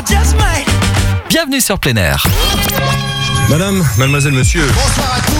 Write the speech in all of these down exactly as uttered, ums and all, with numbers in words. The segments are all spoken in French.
Bienvenue sur Plein Air. Madame, mademoiselle, monsieur. Bonsoir à tous.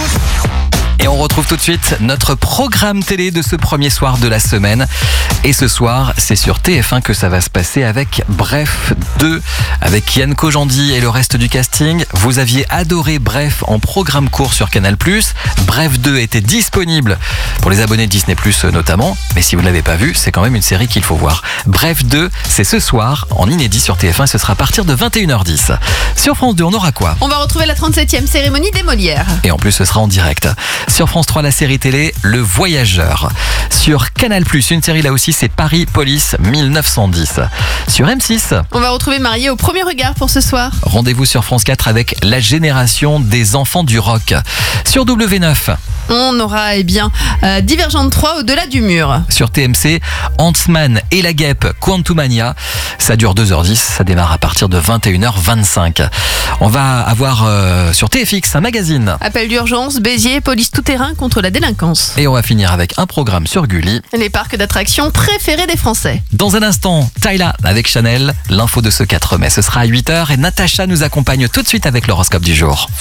Et on retrouve tout de suite notre programme télé de ce premier soir de la semaine. Et ce soir, c'est sur T F un que ça va se passer avec Bref deux, avec Yann Kojandi et le reste du casting. Vous aviez adoré Bref en programme court sur Canal plus. Bref deux était disponible pour les abonnés de Disney plus notamment. Mais si vous ne l'avez pas vu, c'est quand même une série qu'il faut voir. Bref deux, c'est ce soir en inédit sur T F un. Ce sera à partir de vingt et une heures dix. Sur France deux, on aura quoi ? On va retrouver la trente-septième cérémonie des Molières. Et en plus, ce sera en direct. Sur France trois, la série télé Le Voyageur. Sur Canal plus, une série là aussi, c'est Paris Police mille neuf cent dix. Sur M six, on va retrouver Marié au premier regard pour ce soir. Rendez-vous sur France quatre avec La génération des enfants du rock. Sur W neuf, on aura eh bien euh, Divergente trois au-delà du mur. Sur T M C, Ant-Man et la guêpe Quantumania. Ça dure deux heures dix, ça démarre à partir de vingt et une heures vingt-cinq. On va avoir euh, sur T F X un magazine. Appel d'urgence, Béziers, police tout-terrain contre la délinquance. Et on va finir avec un programme sur Gulli. Les parcs d'attractions préférés des Français. Dans un instant, Tyla avec Chanel. L'info de ce quatre mai, ce sera à huit heures et Natacha nous accompagne tout de suite avec l'horoscope du jour.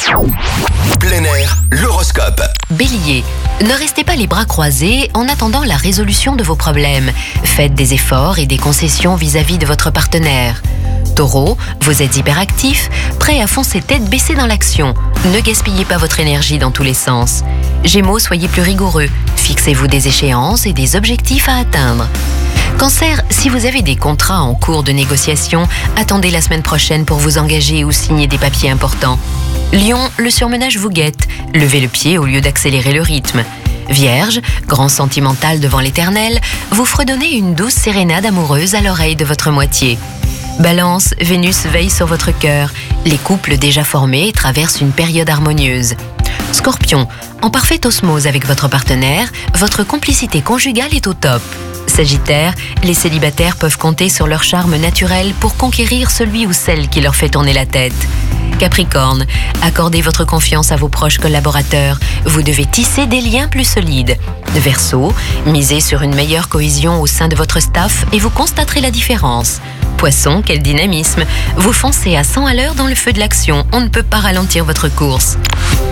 Plein Air, l'horoscope. Bélier, ne restez pas les bras croisés en attendant la résolution de vos problèmes. Faites des efforts et des concessions vis-à-vis de votre partenaire. Taureau, vous êtes hyperactif, prêt à foncer tête baissée dans l'action. Ne gaspillez pas votre énergie dans tous les sens. Gémeaux, soyez plus rigoureux. Fixez-vous des échéances et des objectifs à atteindre. Cancer, si vous avez des contrats en cours de négociation, attendez la semaine prochaine pour vous engager ou signer des papiers importants. Lion, le surmenage vous guette. Levez le pied au lieu d'accélérer le rythme. Vierge, grand sentimental devant l'éternel, vous fredonnez une douce sérénade amoureuse à l'oreille de votre moitié. Balance, Vénus veille sur votre cœur. Les couples déjà formés traversent une période harmonieuse. Scorpion, en parfaite osmose avec votre partenaire, votre complicité conjugale est au top. Sagittaire, les célibataires peuvent compter sur leur charme naturel pour conquérir celui ou celle qui leur fait tourner la tête. Capricorne, accordez votre confiance à vos proches collaborateurs. Vous devez tisser des liens plus solides. Verseau, misez sur une meilleure cohésion au sein de votre staff et vous constaterez la différence. Poisson, quel dynamisme! Vous foncez à cent à l'heure dans le feu de l'action. On ne peut pas ralentir votre course.